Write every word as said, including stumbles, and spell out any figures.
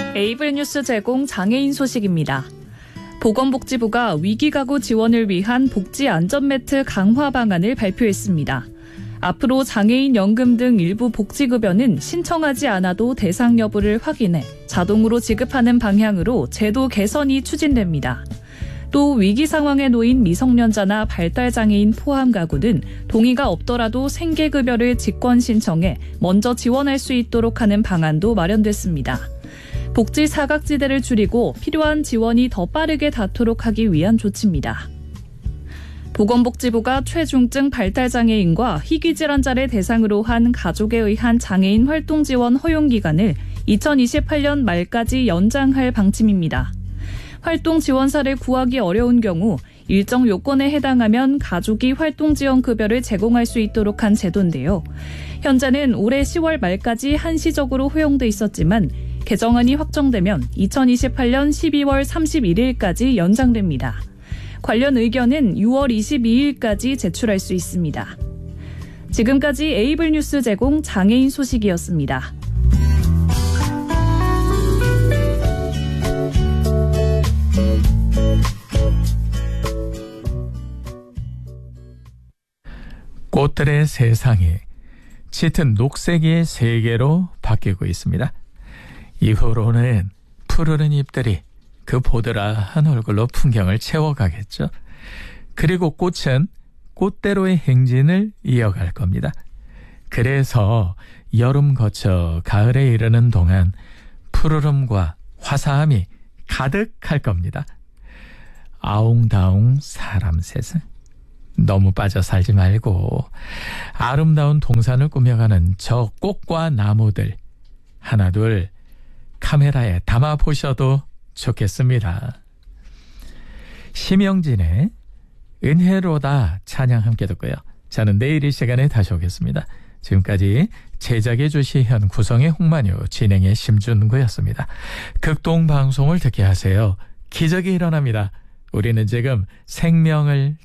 에이블 뉴스 제공 장애인 소식입니다. 보건복지부가 위기가구 지원을 위한 복지안전매트 강화 방안을 발표했습니다. 앞으로 장애인 연금 등 일부 복지급여는 신청하지 않아도 대상 여부를 확인해 자동으로 지급하는 방향으로 제도 개선이 추진됩니다. 또 위기 상황에 놓인 미성년자나 발달장애인 포함 가구는 동의가 없더라도 생계급여를 직권 신청해 먼저 지원할 수 있도록 하는 방안도 마련됐습니다. 복지 사각지대를 줄이고 필요한 지원이 더 빠르게 닿도록 하기 위한 조치입니다. 보건복지부가 최중증 발달장애인과 희귀질환자를 대상으로 한 가족에 의한 장애인 활동지원 허용기간을 이천이십팔 년 말까지 연장할 방침입니다. 활동지원사를 구하기 어려운 경우 일정 요건에 해당하면 가족이 활동지원급여를 제공할 수 있도록 한 제도인데요. 현재는 올해 시월 말까지 한시적으로 허용돼 있었지만 개정안이 확정되면 이천이십팔 년 십이월 삼십일일까지 연장됩니다. 관련 의견은 유월 이십이일까지 제출할 수 있습니다. 지금까지 에이블 뉴스 제공 장애인 소식이었습니다. 꽃들의 세상이 짙은 녹색의 세계로 바뀌고 있습니다. 이후로는 푸르른 잎들이 그 보드라한 얼굴로 풍경을 채워가겠죠. 그리고 꽃은 꽃대로의 행진을 이어갈 겁니다. 그래서 여름 거쳐 가을에 이르는 동안 푸르름과 화사함이 가득할 겁니다. 아웅다웅 사람 세상. 너무 빠져 살지 말고 아름다운 동산을 꾸며가는 저 꽃과 나무들 하나둘 카메라에 담아보셔도 좋겠습니다. 심영진의 은혜로다 찬양 함께 듣고요. 저는 내일 이 시간에 다시 오겠습니다. 지금까지 제작의 주시현, 구성의 홍만유, 진행의 심준구였습니다. 극동방송을 듣게 하세요. 기적이 일어납니다. 우리는 지금 생명을